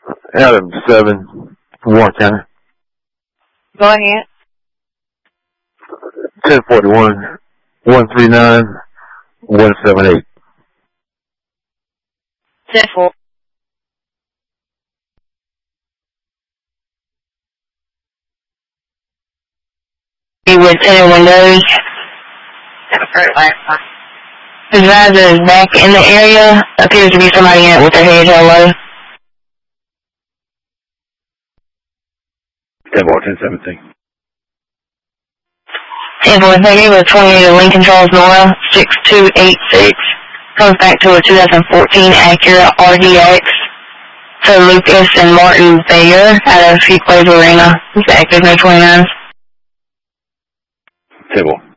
Adam 7, Warren County. Go ahead. 1041, 139, 178. 10-4. With tinted windows. His visor is back in the area. Appears to be somebody in it with their head held low. 10-17. 10-4 with 28 of Lincoln Charles Nora, 6286. Comes back to a 2014 Acura RDX. To Lucas and Martin Bayer out of Fuquay Arena. He's active, no 29s. 10-4.